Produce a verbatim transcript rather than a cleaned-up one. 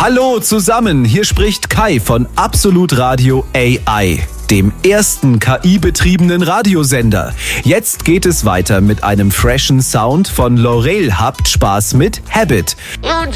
Hallo zusammen, hier spricht Kai von Absolut Radio A I, dem ersten K I-betriebenen Radiosender. Jetzt geht es weiter mit einem freshen Sound von Lorel. Habt Spaß mit Habit. Und